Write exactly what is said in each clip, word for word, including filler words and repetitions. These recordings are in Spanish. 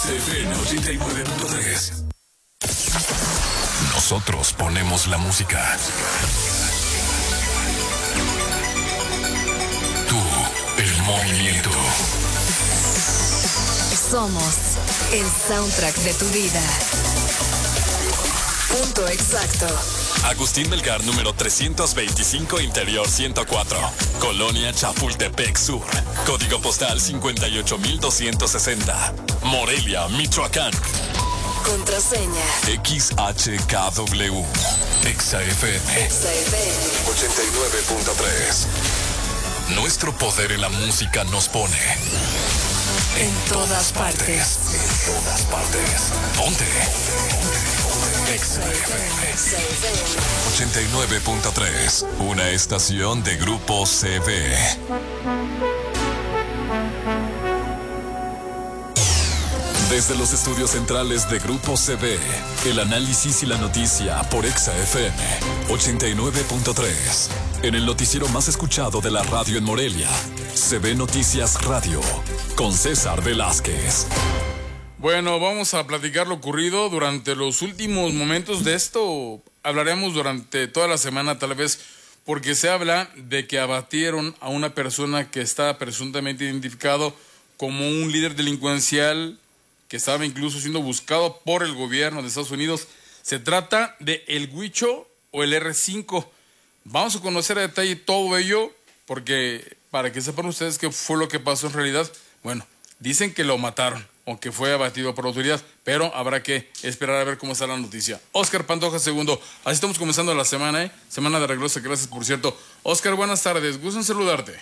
X F M ochenta y nueve punto tres. Nosotros ponemos la música. Tú, el movimiento. Somos el soundtrack de tu vida. Punto exacto. Agustín Melgar, número trescientos veinticinco, Interior ciento cuatro. Colonia Chapultepec Sur. Código postal cincuenta y ocho mil doscientos sesenta. Morelia, Michoacán. Contraseña X H K W. Exa F M Exa F M ochenta y nueve punto tres. Nuestro poder en la música nos pone en todas partes. En todas partes. Ponte. Exa F M Exa F M ochenta y nueve punto tres. Una estación de Grupo C V. Desde los estudios centrales de Grupo C V, el análisis y la noticia por Exa F M ochenta y nueve punto tres. En el noticiero más escuchado de la radio en Morelia, C V Noticias Radio, con César Velázquez. Bueno, vamos a platicar lo ocurrido durante los últimos momentos de esto. Hablaremos durante toda la semana, tal vez, porque se habla de que abatieron a una persona que está presuntamente identificado como un líder delincuencial que estaba incluso siendo buscado por el gobierno de Estados Unidos. Se trata de el Huicho o el erre cinco. Vamos a conocer a detalle todo ello, porque para que sepan ustedes qué fue lo que pasó en realidad. Bueno, dicen que lo mataron o que fue abatido por autoridad, pero habrá que esperar a ver cómo está la noticia. Óscar Pantoja segundo, así estamos comenzando la semana, ¿eh? Semana de regreso de clases, por cierto. Óscar, buenas tardes, gusto en saludarte.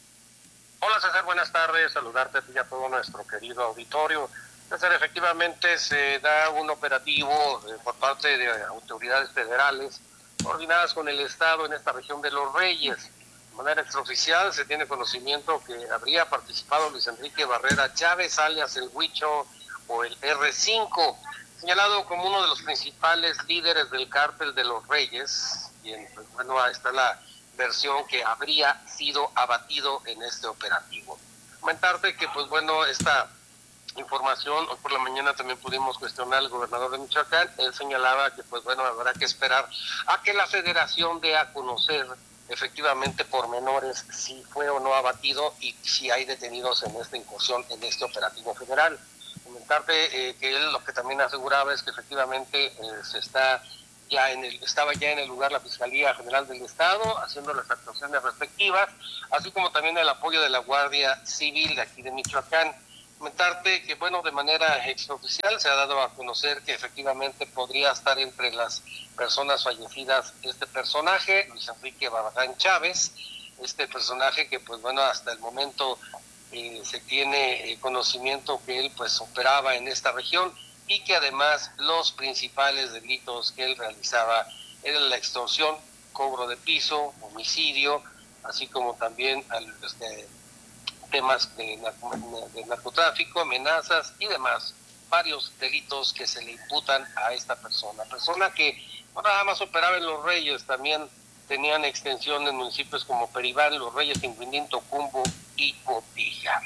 Hola César, buenas tardes, saludarte a ti y a todo nuestro querido auditorio. César, efectivamente se da un operativo eh, por parte de autoridades federales coordinadas con el Estado en esta región de Los Reyes. De manera extraoficial se tiene conocimiento que habría participado Luis Enrique Barrera Chávez, alias el Huicho o el erre cinco, señalado como uno de los principales líderes del cártel de Los Reyes. Y pues, bueno, está la versión que habría sido abatido en este operativo. Comentarte que, pues bueno, esta información, hoy por la mañana también pudimos cuestionar al gobernador de Michoacán. Él señalaba que pues bueno, habrá que esperar a que la federación dé a conocer efectivamente pormenores si fue o no abatido y si hay detenidos en esta incursión, en este operativo federal. Comentarte eh, que él lo que también aseguraba es que efectivamente eh, se está ya en el, estaba ya en el lugar la Fiscalía General del Estado haciendo las actuaciones respectivas, así como también el apoyo de la Guardia Civil de aquí de Michoacán. Comentarte que, bueno, de manera extraoficial se ha dado a conocer que efectivamente podría estar entre las personas fallecidas este personaje, Luis Enrique Barragán Chávez, este personaje que, pues bueno, hasta el momento eh, se tiene eh, conocimiento que él, pues, operaba en esta región y que además los principales delitos que él realizaba eran la extorsión, cobro de piso, homicidio, así como también al, este, temas de, de narcotráfico, amenazas y demás, varios delitos que se le imputan a esta persona. Persona que no nada más operaba en Los Reyes, también tenían extensión en municipios como Peribán, Los Reyes, Tinguindín, Tocumbo y Cotija.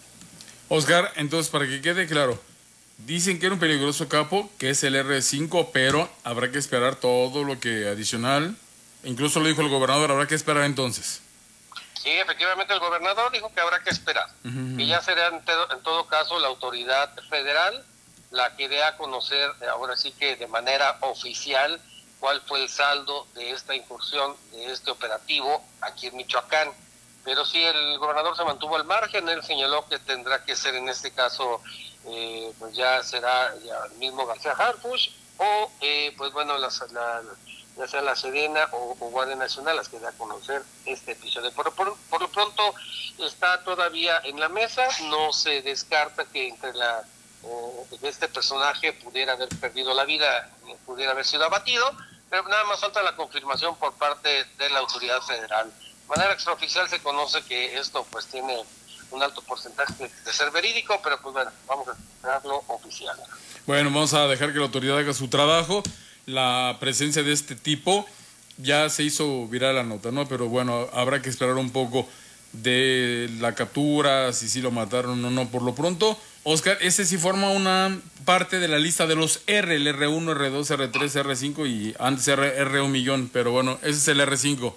Oscar, entonces para que quede claro, dicen que era un peligroso capo, que es el erre cinco, pero habrá que esperar todo lo que adicional, incluso lo dijo el gobernador, habrá que esperar entonces. Sí, efectivamente el gobernador dijo que habrá que esperar, uh-huh. que ya será en, te- en todo caso la autoridad federal la que dé a conocer, ahora sí que de manera oficial, cuál fue el saldo de esta incursión, de este operativo aquí en Michoacán. Pero sí, el gobernador se mantuvo al margen, él señaló que tendrá que ser en este caso, eh, pues ya será ya el mismo García Harfuch o eh, pues bueno, las, la, ya sea la Sedena o, o Guardia Nacional las que dé a conocer este episodio. Por, por, por lo pronto está todavía en la mesa, no se descarta que entre la eh, este personaje pudiera haber perdido la vida, pudiera haber sido abatido, pero nada más falta la confirmación por parte de la autoridad federal. De manera extraoficial se conoce que esto pues tiene un alto porcentaje de, de ser verídico, pero pues bueno, vamos a esperarlo oficial. Bueno, vamos a dejar que la autoridad haga su trabajo. La presencia de este tipo ya se hizo viral la nota, ¿no? Pero bueno, habrá que esperar un poco de la captura, si sí lo mataron o no. Por lo pronto, Oscar, ese sí forma una parte de la lista de los R, el R uno, R dos, R tres, R cinco y antes R, R un millón, pero bueno, ese es el R cinco.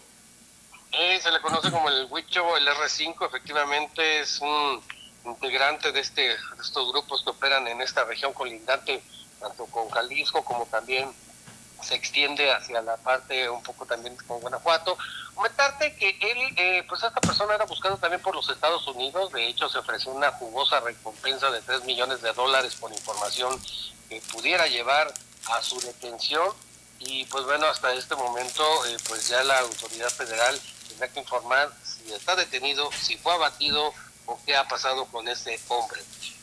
Eh, se le conoce como el Huicho, el R cinco, efectivamente es un integrante de, este, de estos grupos que operan en esta región colindante, tanto con Jalisco como también se extiende hacia la parte un poco también con Guanajuato. Comentarte que él, eh, pues esta persona era buscado también por los Estados Unidos, de hecho se ofreció una jugosa recompensa de tres millones de dólares por información que pudiera llevar a su detención, y pues bueno, hasta este momento eh, pues ya la autoridad federal tendrá que informar si está detenido, si fue abatido o qué ha pasado con este hombre.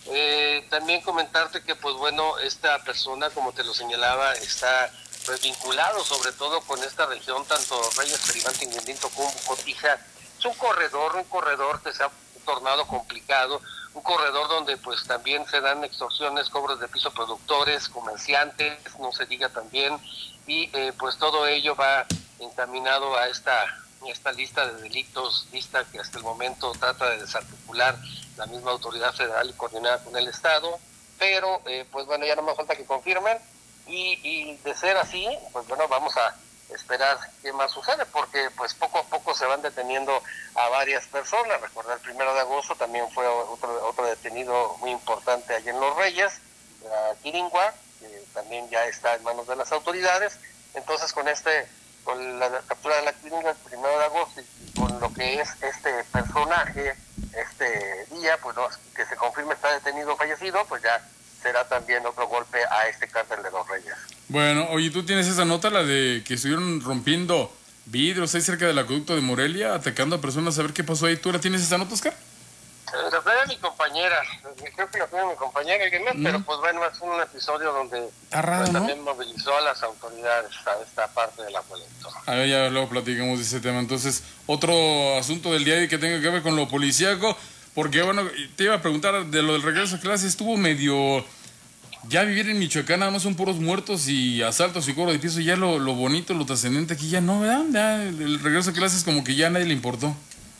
Eh, también comentarte que pues bueno, esta persona, como te lo señalaba, está pues vinculado sobre todo con esta región, tanto Reyes, Peribán, Tinguindín, Tocumbo, Cotija. Es un corredor, un corredor que se ha tornado complicado, un corredor donde pues también se dan extorsiones, cobros de piso a productores, comerciantes, no se diga también, y eh, pues todo ello va encaminado a esta, esta lista de delitos, lista que hasta el momento trata de desarticular la misma autoridad federal y coordinada con el Estado, pero eh, pues bueno, ya no me falta que confirmen. Y, y de ser así, pues bueno, vamos a esperar qué más sucede, porque pues poco a poco se van deteniendo a varias personas. Recordar, el primero de agosto también fue otro, otro detenido muy importante allí en Los Reyes, a Quiringua, que también ya está en manos de las autoridades. Entonces con este, con la captura de la Quiringua el primero de agosto y con lo que es este personaje, este día, pues no, que se confirme está detenido o fallecido, pues ya será también otro golpe a este cártel de Los Reyes. Bueno, oye, ¿tú tienes esa nota, la de que estuvieron rompiendo vidrios ahí cerca del acueducto de Morelia, atacando a personas, a ver qué pasó ahí? ¿Tú la tienes esa nota, Oscar? Eh, la tiene mi compañera, creo que la tiene mi compañera, alguien más, mm. pero pues bueno, es un episodio donde raro, pues, ¿no? también movilizó a las autoridades a esta parte del acueducto. A ver, ya luego platicamos de ese tema. Entonces, otro asunto del día que tenga que ver con lo policíaco, porque bueno, te iba a preguntar de lo del regreso a clases, estuvo medio... Ya vivir en Michoacán nada más son puros muertos y asaltos y cobro de piso, ya lo, lo bonito, lo trascendente aquí ya no, ¿verdad? Ya el regreso a clases como que ya a nadie le importó.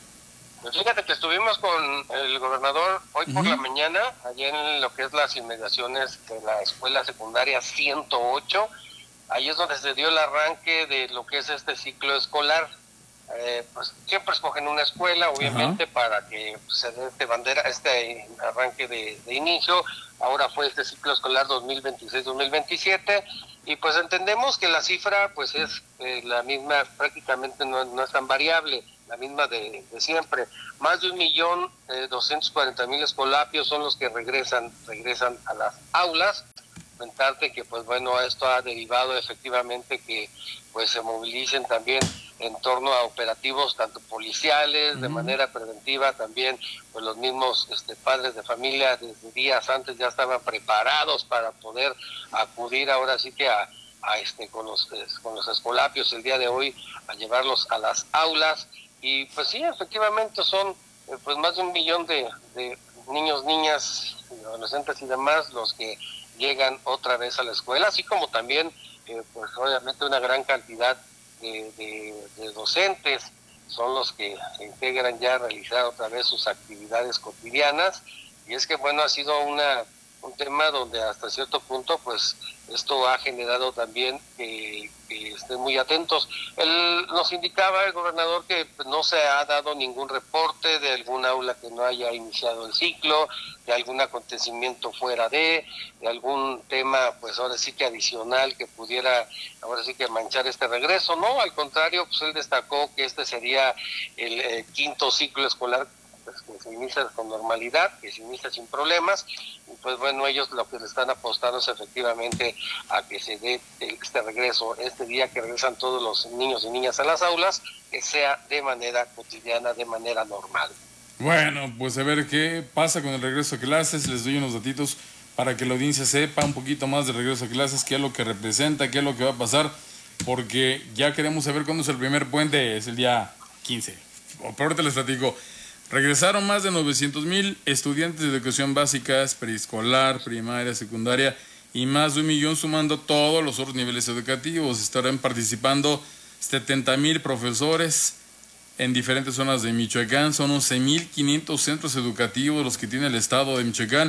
Pues fíjate que estuvimos con el gobernador hoy por uh-huh. la mañana, allá en lo que es las inmediaciones de la escuela secundaria ciento ocho, ahí es donde se dio el arranque de lo que es este ciclo escolar. Eh, pues siempre escogen una escuela, obviamente, uh-huh. para que se dé este bandera, este arranque de, de inicio. Ahora fue este ciclo escolar dos mil veintiséis dos mil veintisiete, y pues entendemos que la cifra pues es eh, la misma, prácticamente no, no es tan variable, la misma de, de siempre. Más de un millón eh, doscientos cuarenta mil escolapios son los que regresan, regresan a las aulas. Comentarte que pues bueno, esto ha derivado efectivamente que pues se movilicen también en torno a operativos tanto policiales, de manera preventiva también, pues los mismos este, padres de familia desde días antes ya estaban preparados para poder acudir ahora sí que a, a este con los con los escolapios el día de hoy, a llevarlos a las aulas. Y pues sí, efectivamente son eh, pues más de un millón de, de niños, niñas, adolescentes y demás los que llegan otra vez a la escuela, así como también eh, pues obviamente una gran cantidad De, de, de docentes son los que se integran ya a realizar otra vez sus actividades cotidianas. Y es que bueno, ha sido una un tema donde hasta cierto punto pues esto ha generado también que, que estén muy atentos. Él nos indicaba, el gobernador, que no se ha dado ningún reporte de algún aula que no haya iniciado el ciclo, de algún acontecimiento fuera de, de algún tema pues ahora sí que adicional que pudiera ahora sí que manchar este regreso. No, al contrario, pues él destacó que este sería el eh, quinto ciclo escolar pues, que se inicia con normalidad, que se inicia sin problemas, y pues bueno, ellos lo que le están apostando es efectivamente a que se dé este regreso, este día que regresan todos los niños y niñas a las aulas, que sea de manera cotidiana, de manera normal. Bueno, pues a ver qué pasa con el regreso a clases. Les doy unos datitos para que la audiencia sepa un poquito más del regreso a clases, qué es lo que representa, qué es lo que va a pasar, porque ya queremos saber cuándo es el primer puente, es el día quince. O peor te les platico. Regresaron más de novecientos mil estudiantes de educación básica, preescolar, primaria, secundaria, y más de un millón sumando todos los otros niveles educativos. Estarán participando setenta mil profesores en diferentes zonas de Michoacán. Son once mil quinientos centros educativos los que tiene el estado de Michoacán.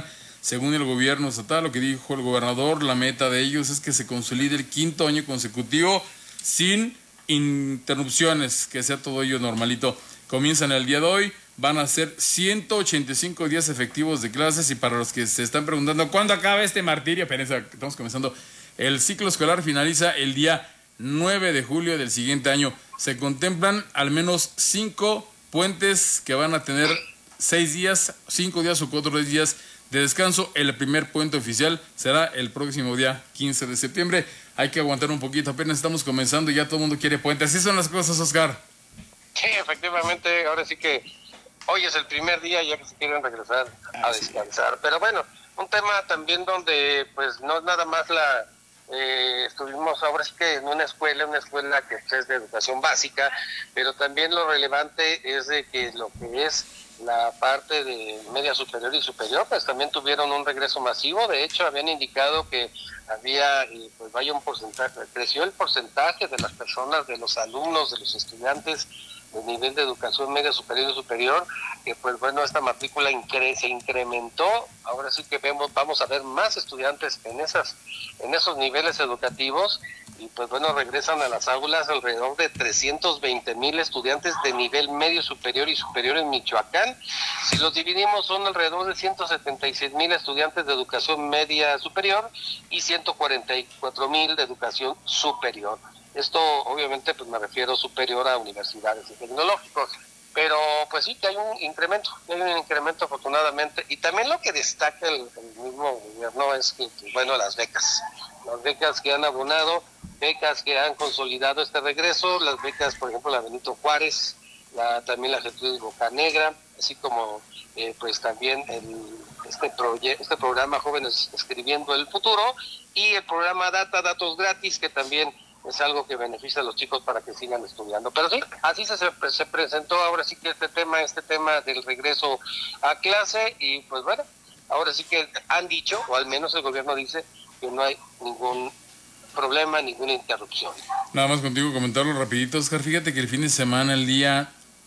Según el gobierno estatal, lo que dijo el gobernador, la meta de ellos es que se consolide el quinto año consecutivo sin interrupciones, que sea todo ello normalito. Comienzan el día de hoy, van a ser ciento ochenta y cinco días efectivos de clases, y para los que se están preguntando ¿cuándo acaba este martirio? Espérense, estamos comenzando. El ciclo escolar finaliza el día nueve de julio del siguiente año. Se contemplan al menos cinco puentes que van a tener seis días, cinco días o cuatro días de descanso. El primer puente oficial será el próximo día quince de septiembre. Hay que aguantar un poquito, apenas estamos comenzando y ya todo el mundo quiere puente. Así son las cosas, Oscar. Sí, efectivamente, ahora sí que hoy es el primer día ya que se quieren regresar a descansar. Pero bueno, un tema también donde pues no es nada más la... Eh, estuvimos ahora sí que en una escuela, una escuela que es de educación básica, pero también lo relevante es de que lo que es la parte de media superior y superior, pues también tuvieron un regreso masivo. De hecho, habían indicado que había, eh, pues vaya un porcentaje, creció el porcentaje de las personas, de los alumnos, de los estudiantes de nivel de educación media superior y superior, que pues bueno, esta matrícula incre se incrementó. Ahora sí que vemos, vamos a ver más estudiantes en esas, en esos niveles educativos, y pues bueno, regresan a las aulas alrededor de trescientos veinte mil estudiantes de nivel medio superior y superior en Michoacán. Si los dividimos, son alrededor de ciento setenta y seis mil estudiantes de educación media superior y ciento cuarenta y cuatro mil de educación superior. Esto obviamente pues me refiero superior a universidades y tecnológicos, pero pues sí que hay un incremento, hay un incremento afortunadamente. Y también lo que destaca el, el mismo gobierno es que, pues, bueno, las becas, las becas que han abonado, becas que han consolidado este regreso, las becas, por ejemplo, la Benito Juárez, la, también la Gertrudis Bocanegra, así como eh, pues también el, este, proye este programa Jóvenes Escribiendo el Futuro, y el programa Data, Datos Gratis, que también es algo que beneficia a los chicos para que sigan estudiando. Pero sí, así se, se presentó ahora sí que este tema, este tema del regreso a clase, y pues bueno, ahora sí que han dicho, o al menos el gobierno dice, que no hay ningún problema, ninguna interrupción. Nada más contigo comentarlo rapidito, Oscar. Fíjate que el fin de semana, el día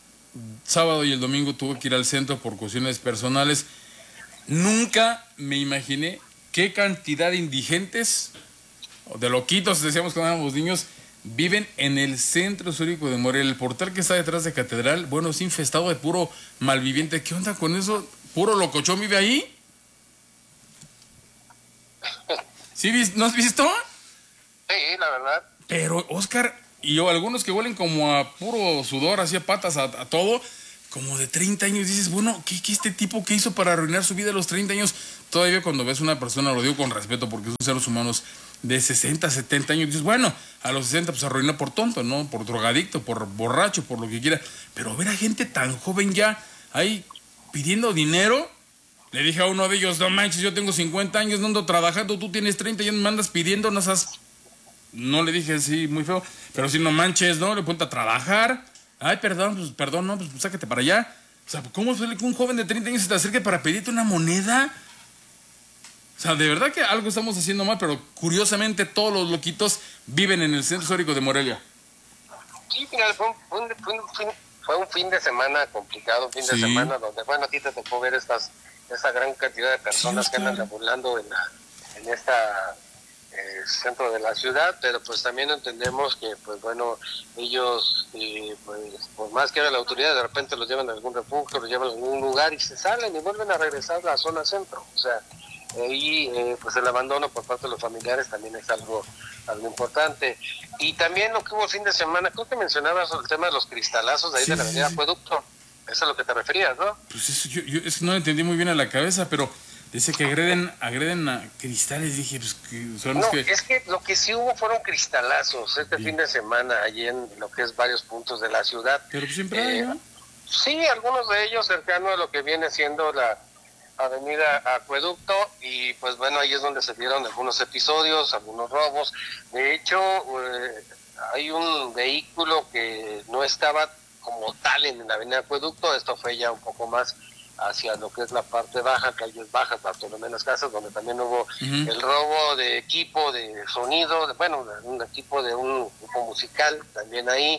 sábado y el domingo, tuve que ir al centro por cuestiones personales. Nunca me imaginé qué cantidad de indigentes, o de loquitos, decíamos cuando éramos niños, viven en el centro histórico de Morelia. El portal que está detrás de Catedral, bueno, es infestado de puro malviviente. ¿Qué onda con eso? ¿Puro locochón vive ahí? ¿Sí? ¿No has visto? Sí, la verdad. Pero, Oscar, y yo, algunos que huelen como a puro sudor, así a patas, a, a todo, como de treinta años, dices, bueno, ¿qué, qué este tipo qué hizo para arruinar su vida a los treinta años? Todavía cuando ves una persona, lo digo con respeto porque son seres humanos de sesenta, setenta años, dices, bueno, a los sesenta pues arruinó por tonto, ¿no? Por drogadicto, por borracho, por lo que quiera. Pero ver a gente tan joven ya ahí pidiendo dinero, le dije a uno de ellos, no manches, yo tengo cincuenta años, no ando trabajando, tú tienes treinta y ya me andas pidiendo, no seas... No le dije así muy feo, pero si no manches, ¿no? Le ponte a trabajar. Ay, perdón, pues perdón, no, pues sáquete para allá. O sea, ¿cómo suele que un joven de treinta años se te acerque para pedirte una moneda? O sea, de verdad que algo estamos haciendo mal, pero curiosamente todos los loquitos viven en el centro histórico de Morelia. Sí, final, fue, un, fue, un, fue, un fin, fue un fin de semana complicado, un fin sí. de semana donde, bueno, a ti te tocó ver estas, esta gran cantidad de personas sí, que andan deambulando en, la, en esta eh, centro de la ciudad, pero pues también entendemos que, pues bueno, ellos, eh, pues por más que haga la autoridad, de repente los llevan a algún refugio, los llevan a algún lugar y se salen y vuelven a regresar a la zona centro, o sea... Y eh, pues el abandono por parte de los familiares también es algo, algo importante. Y también lo que hubo el fin de semana, creo que mencionabas el tema de los cristalazos de ahí sí, de la avenida sí. Acueducto. Eso es a lo que te referías, ¿no? Pues eso, yo, yo es que no lo entendí muy bien a la cabeza, pero dice que agreden, agreden a cristales. Dije, pues que son No, que... es que lo que sí hubo fueron cristalazos este sí. fin de semana, allí en lo que es varios puntos de la ciudad. Pero siempre hay, ¿no? Eh, sí, algunos de ellos cercanos a lo que viene siendo la avenida Acueducto, y pues bueno, ahí es donde se dieron algunos episodios, algunos robos. De hecho, eh, hay un vehículo que no estaba como tal en la avenida Acueducto, esto fue ya un poco más hacia lo que es la parte baja, calles bajas, Bartolomé Las Casas, donde también hubo uh-huh. el robo de equipo de sonido, de, bueno, un equipo de un grupo musical también ahí.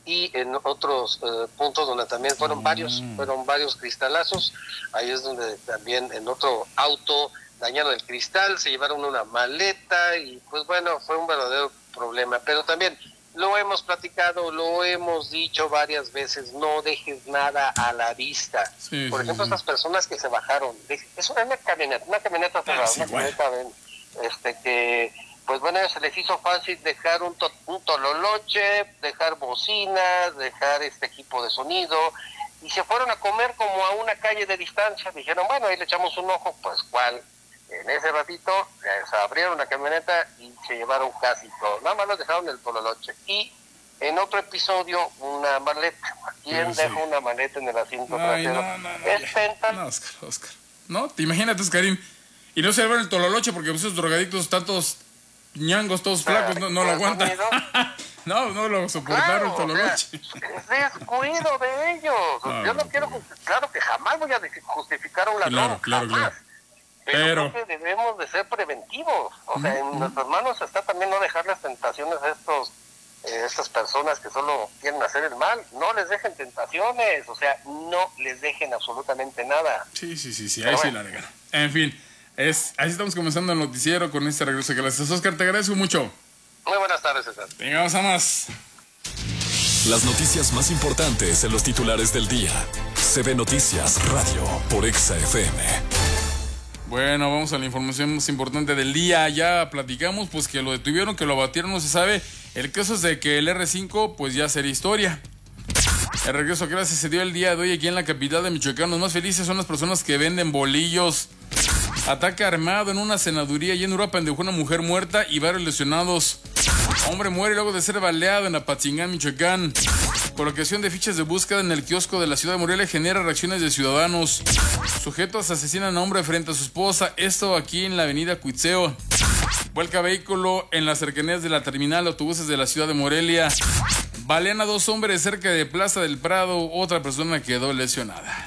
y en otros eh, puntos donde también fueron mm. varios, fueron varios cristalazos. Ahí es donde también en otro auto dañaron el cristal, se llevaron una maleta y pues bueno, fue un verdadero problema. Pero también lo hemos platicado, lo hemos dicho varias veces, no dejes nada a la vista. Sí, Por sí, ejemplo, sí. estas personas que se bajaron, es una camioneta, una camioneta cerrada, ah, sí, una bueno. camioneta este, que, pues bueno, se les hizo fácil dejar un, to, un tololoche, dejar bocinas, dejar este equipo de sonido, y se fueron a comer como a una calle de distancia. Dijeron, bueno, ahí le echamos un ojo, pues ¿cuál? En ese ratito se abrieron la camioneta y se llevaron casi todo. Nada más nos dejaron el tololoche. Y en otro episodio, una maleta. ¿Quién sí, dejó sí. una maleta en el asiento Ay, trasero? No, no, no, es Pental. No, Oscar, Oscar. No, te imagínate, Oscarín. Y no se llevaron el tololoche porque esos drogadictos, tantos ñangos, todos flacos, no, no lo aguantan. No, no lo soportaron, claro, el tololoche. O sea, es descuido de ellos. No, Yo no, no quiero, no. claro que jamás voy a justificar un ladrón. Claro, claro, jamás. claro. Pero, Pero creo que debemos de ser preventivos. O sea, en nuestras manos está también no dejar las tentaciones a estos, eh, estas personas que solo quieren hacer el mal. No les dejen tentaciones, o sea, no les dejen absolutamente nada. Sí, sí, sí, sí, ahí sí la dejan. En fin, es, así estamos comenzando el noticiero con este regreso de clases. Oscar, te agradezco mucho. Muy buenas tardes, César. Vengamos a más. Las noticias más importantes en los titulares del día. C B Noticias Radio por Exa F M. Bueno, vamos a la información más importante del día. Ya platicamos pues que lo detuvieron, que lo abatieron, no se sabe. El caso es de que el erre cinco pues ya sería historia. El regreso a clases se dio el día de hoy aquí en la capital de Michoacán. Los más felices son las personas que venden bolillos. Ataque armado en una cenaduría y en Uruapan dejó una mujer muerta y varios lesionados. Hombre muere luego de ser baleado en Apatzingán, Michoacán. Colocación de fichas de búsqueda en el kiosco de la ciudad de Morelia genera reacciones de ciudadanos. Sujetos asesinan a hombre frente a su esposa. Esto aquí en la avenida Cuitzeo. Vuelca vehículo en las cercanías de la terminal de autobuses de la ciudad de Morelia. Balean a dos hombres cerca de Plaza del Prado. Otra persona quedó lesionada.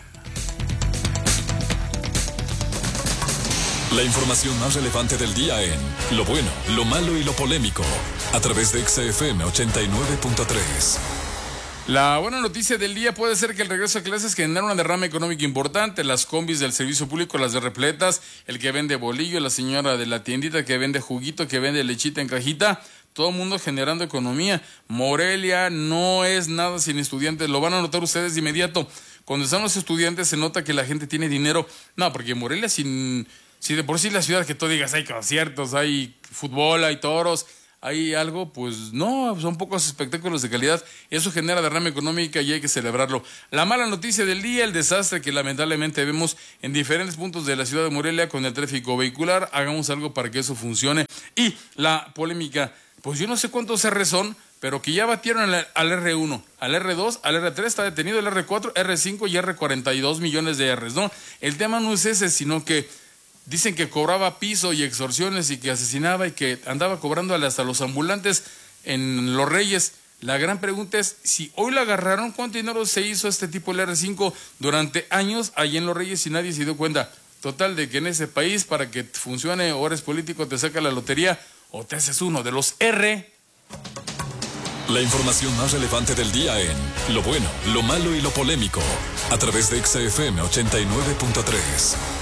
La información más relevante del día en Lo Bueno, Lo Malo y Lo Polémico. A través de Exa F M ochenta y nueve punto tres. La buena noticia del día puede ser que el regreso a clases genera una derrama económica importante. Las combis del servicio público, las de repletas, el que vende bolillo, la señora de la tiendita que vende juguito, que vende lechita en cajita, todo el mundo generando economía. Morelia no es nada sin estudiantes, lo van a notar ustedes de inmediato. Cuando están los estudiantes se nota que la gente tiene dinero. No, porque Morelia sin, si de por sí la ciudad que tú digas hay conciertos, hay fútbol, hay toros, hay algo, pues no, son pocos espectáculos de calidad. Eso genera derrama económica y hay que celebrarlo. La mala noticia del día, el desastre que lamentablemente vemos en diferentes puntos de la ciudad de Morelia con el tráfico vehicular. Hagamos algo para que eso funcione. Y la polémica, pues yo no sé cuántos erre son, pero que ya batieron al, al erre uno, al erre dos, al erre tres, está detenido el erre cuatro, erre cinco y erre cuarenta y dos millones de erres, ¿no? El tema no es ese, sino que dicen que cobraba piso y extorsiones y que asesinaba y que andaba cobrándole hasta los ambulantes en Los Reyes. La gran pregunta es, si hoy la agarraron, ¿cuánto dinero se hizo este tipo el erre cinco durante años allí en Los Reyes y nadie se dio cuenta? Total, de que en ese país, para que funcione o eres político, te saca la lotería o te haces uno de los R. La información más relevante del día en Lo Bueno, Lo Malo y Lo Polémico. A través de Exa F M ochenta y nueve punto tres.